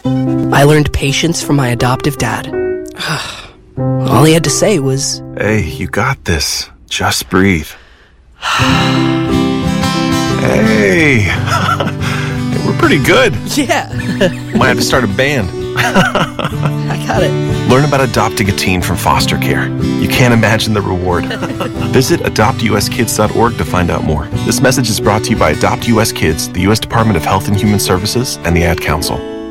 I learned patience from my adoptive dad. All he had to say was, "Hey, you got this. Just breathe." Hey, we're pretty good. yeah, Might have to start a band. I got it. Learn about adopting a teen from foster care. You can't imagine the reward. Visit adoptuskids.org to find out more. This message is brought to you by Adopt US Kids, the U.S. Department of Health and Human Services, and the Ad Council.